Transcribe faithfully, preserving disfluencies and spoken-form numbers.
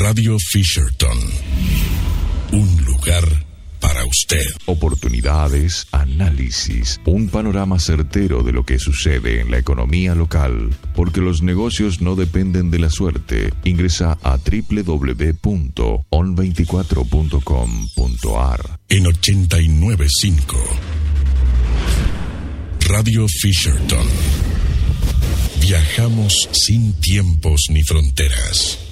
Radio Fisherton. Un lugar para usted. Oportunidades, análisis, un panorama certero de lo que sucede en la economía local, porque los negocios no dependen de la suerte. Ingresa a doble u doble u doble u punto on veinticuatro punto com punto a r. En ochenta y nueve punto cinco Radio Fisherton. Viajamos sin tiempos ni fronteras.